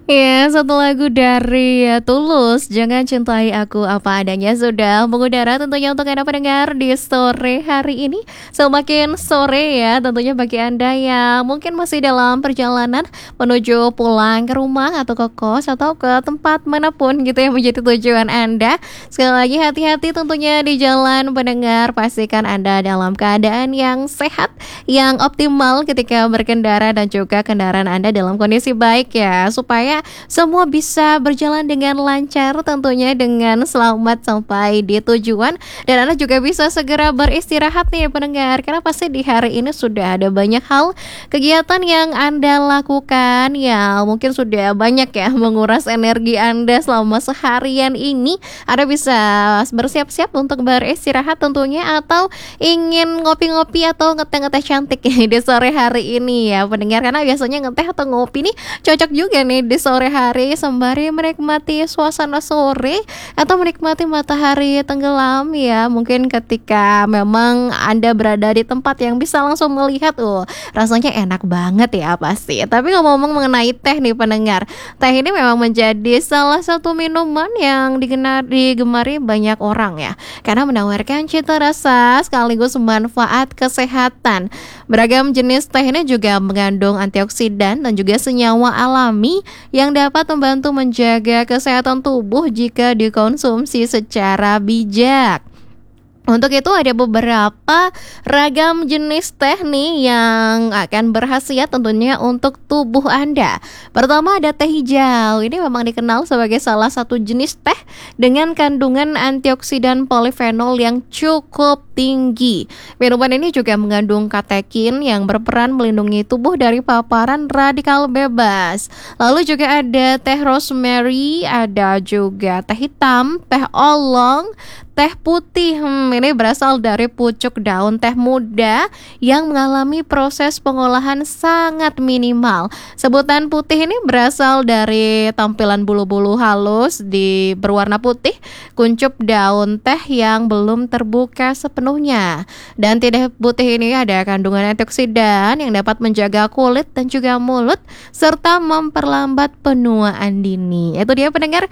Ya, satu lagu dari Tulus, Jangan Cintai Aku Apa Adanya sudah mengudara tentunya untuk Anda pendengar di sore hari ini. Semakin sore ya, tentunya bagi Anda yang mungkin masih dalam perjalanan menuju pulang ke rumah atau ke kos atau ke tempat manapun gitu yang menjadi tujuan Anda. Sekali lagi hati-hati tentunya di jalan pendengar, pastikan Anda dalam keadaan yang sehat, yang optimal ketika berkendara dan juga kendaraan Anda dalam kondisi baik ya, supaya semua bisa berjalan dengan lancar tentunya dengan selamat sampai di tujuan. Dan Anda juga bisa segera beristirahat nih pendengar, karena pasti di hari ini sudah ada banyak hal kegiatan yang Anda lakukan ya, mungkin sudah banyak ya menguras energi Anda selama seharian ini. Anda bisa bersiap-siap untuk beristirahat tentunya, atau ingin ngopi-ngopi atau ngeteh-ngeteh cantik di sore hari ini ya pendengar, karena biasanya ngeteh atau ngopi nih cocok juga nih di sore hari sembari menikmati suasana sore atau menikmati matahari tenggelam ya. Mungkin ketika memang Anda berada di tempat yang bisa langsung melihat, rasanya enak banget ya pasti. Tapi ngomong-ngomong mengenai teh nih pendengar, teh ini memang menjadi salah satu minuman yang digemari banyak orang ya, karena menawarkan cita rasa sekaligus manfaat kesehatan. Beragam jenis teh ini juga mengandung antioksidan dan juga senyawa alami yang dapat membantu menjaga kesehatan tubuh jika dikonsumsi secara bijak. Untuk itu ada beberapa ragam jenis teh nih yang akan berkhasiat tentunya untuk tubuh Anda. Pertama ada teh hijau. Ini memang dikenal sebagai salah satu jenis teh dengan kandungan antioksidan polifenol yang cukup tinggi. Minuman ini juga mengandung katekin yang berperan melindungi tubuh dari paparan radikal bebas. Lalu juga ada teh rosemary, ada juga teh hitam, teh oolong, teh putih. Ini berasal dari pucuk daun teh muda yang mengalami proses pengolahan sangat minimal. Sebutan putih ini berasal dari tampilan bulu-bulu halus berwarna putih, kuncup daun teh yang belum terbuka sepenuhnya. Dan teh putih ini ada kandungan antioksidan yang dapat menjaga kulit dan juga mulut serta memperlambat penuaan dini. Itu dia pendengar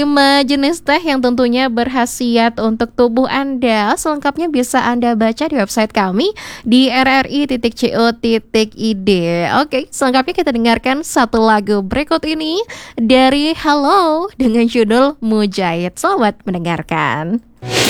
5 jenis teh yang tentunya berkhasiat untuk tubuh Anda. Selengkapnya bisa Anda baca di website kami di rri.co.id. Oke, selengkapnya kita dengarkan satu lagu berikut ini dari Hello dengan judul Mujahid. Selamat mendengarkan.